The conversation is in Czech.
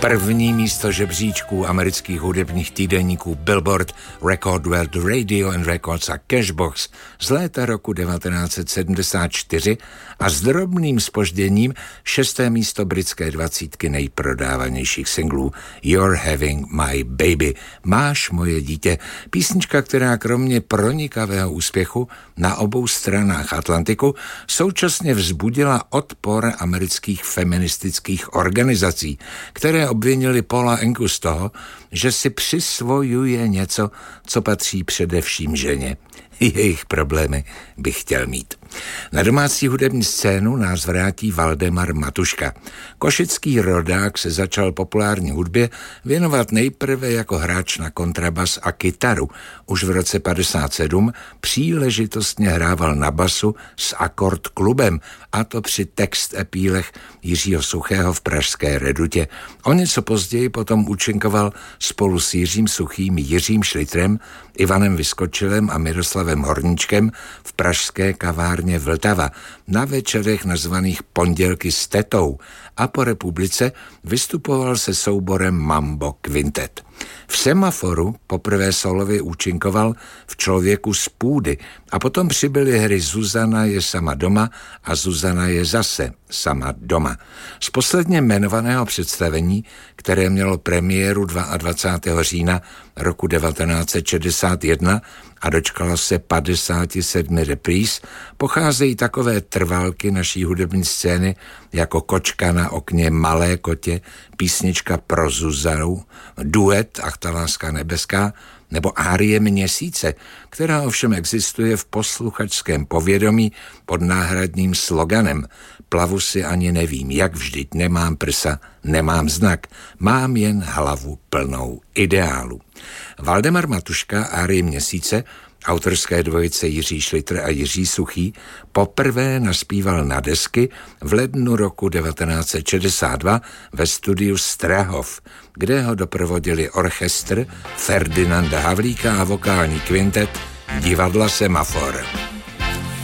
První místo žebříčků amerických hudebních týdeníků Billboard, Record World Radio and Records a Cashbox z léta roku 1974 a s drobným zpožděním 6. místo britské 20 nejprodávanějších singlů You're Having My Baby, Máš moje dítě, písnička, která kromě pronikavého úspěchu na obou stranách Atlantiku současně vzbudila odpor amerických feministických organizací, které obvinili Paula Anku z toho, že si přisvojuje něco, co patří především ženě. Jejich problémy bych chtěl mít. Na domácí hudební scénu nás vrátí Valdemar Matuška. Košický rodák se začal populární hudbě věnovat nejprve jako hráč na kontrabas a kytaru. Už v roce 57 příležitostně hrával na basu s Akord klubem, a to při text epílech Jiřího Suchého v pražské Redutě. O něco později potom účinkoval spolu s Jiřím Suchým, Jiřím Šlitrem, Ivanem Vyskočilem a Miroslavem Horníčkem v pražské kavárně Vltava na večerech nazvaných Pondělky s tetou a po republice vystupoval se souborem Mambo Quintet. V Semaforu poprvé solově účinkoval v Člověku z půdy a potom přibyly hry Zuzana je sama doma a Zuzana je zase sama doma. Z posledně jmenovaného představení, které mělo premiéru 22. října roku 1961 a dočkalo se 57 repríz, pocházejí takové trvalky naší hudební scény jako Kočka na okně, Malé kotě, písnička pro Zuzanu, duet Ach ta láska nebeská nebo árie Měsíce, která ovšem existuje v posluchačském povědomí pod náhradním sloganem Plavu si ani nevím, jak vždyť nemám prsa, nemám znak, mám jen hlavu plnou ideálu. Valdemar Matuška árie Měsíce, autorské dvojice Jiří Šlitr a Jiří Suchý, poprvé naspíval na desky v lednu roku 1962 ve studiu Strahov, kde ho doprovodili orchestr Ferdinanda Havlíka a vokální kvintet Divadla Semafor.